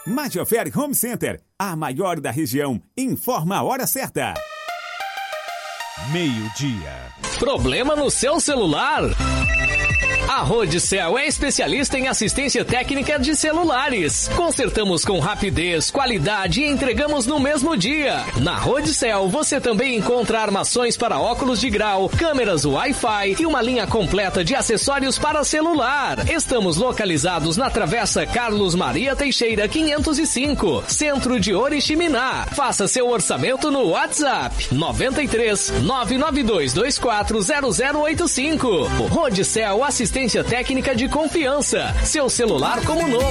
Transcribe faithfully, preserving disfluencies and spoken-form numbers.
Majoferi Home Center, a maior da região, informa a hora certa. Meio-dia. Problema no seu celular? A Rodicel é especialista em assistência técnica de celulares. Consertamos com rapidez, qualidade e entregamos no mesmo dia. Na Rodicel você também encontra armações para óculos de grau, câmeras Wi-Fi e uma linha completa de acessórios para celular. Estamos localizados na Travessa Carlos Maria Teixeira quinhentos e cinco, centro de Oriximiná. Faça seu orçamento no WhatsApp nove três nove nove dois dois quatro zero zero oito cinco. Rodicel, assistência técnica de confiança. Seu celular como novo.